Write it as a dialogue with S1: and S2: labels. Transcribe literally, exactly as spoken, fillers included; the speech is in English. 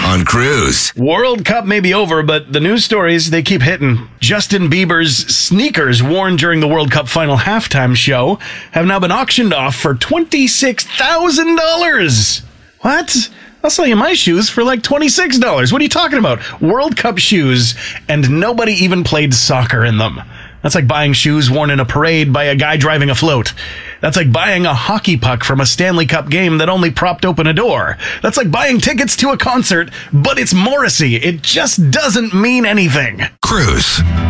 S1: on Cruise.
S2: World Cup may be over, but the news stories, they keep hitting. Justin Bieber's sneakers worn during the World Cup final halftime show have now been auctioned off for twenty-six thousand dollars. What? I'll sell you my shoes for like twenty-six dollars. What are you talking about? World Cup shoes, and nobody even played soccer in them. That's like buying shoes worn in a parade by a guy driving a float. That's like buying a hockey puck from a Stanley Cup game that only propped open a door. That's like buying tickets to a concert, but it's Morrissey. It just doesn't mean anything.
S1: Cruise.